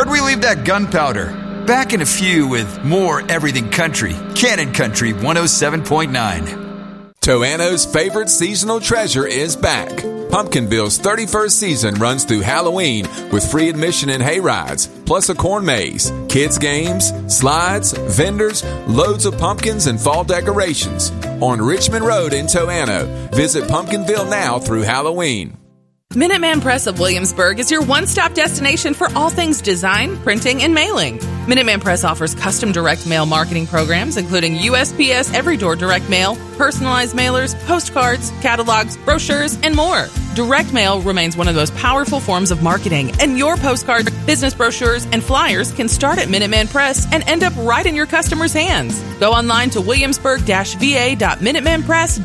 Where'd we leave that gunpowder? Back in a few with more Everything Country. Cannon Country 107.9. Toano's favorite seasonal treasure is back. Pumpkinville's 31st season runs through Halloween with free admission and hay rides, plus a corn maze, kids games, slides, vendors, loads of pumpkins and fall decorations. On Richmond Road in Toano. Visit Pumpkinville now through Halloween. Minuteman Press of Williamsburg is your one-stop destination for all things design, printing, and mailing. Minuteman Press offers custom direct mail marketing programs, including USPS Every Door Direct Mail, personalized mailers, postcards, catalogs, brochures, and more. Direct mail remains one of the most powerful forms of marketing, and your postcards, business brochures, and flyers can start at Minuteman Press and end up right in your customers' hands. Go online to williamsburg-va.minutemanpress.com